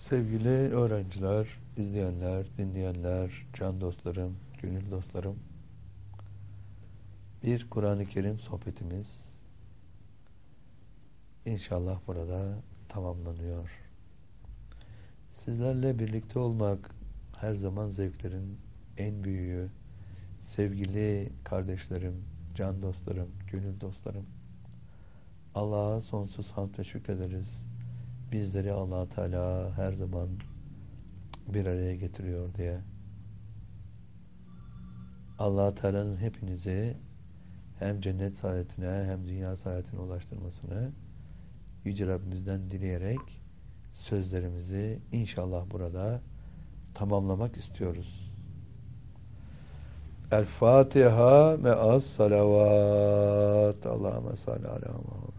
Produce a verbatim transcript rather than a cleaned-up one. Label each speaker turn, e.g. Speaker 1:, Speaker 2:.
Speaker 1: Sevgili öğrenciler, izleyenler, dinleyenler, can dostlarım, gönül dostlarım, bir Kur'an-ı Kerim sohbetimiz inşallah burada tamamlanıyor. Sizlerle birlikte olmak her zaman zevklerin en büyüğü. Sevgili kardeşlerim, can dostlarım, gönül dostlarım, Allah'a sonsuz hamd ve şükrederiz. Bizleri Allah Teala her zaman bir araya getiriyor diye. Allah Teala'nın hepinizi hem cennet saadetine hem dünya saadetine ulaştırmasını Yüce Rabbimizden dileyerek sözlerimizi inşallah burada tamamlamak istiyoruz. El Fatiha me'as salavat. Allahümme salli ala Muhammed.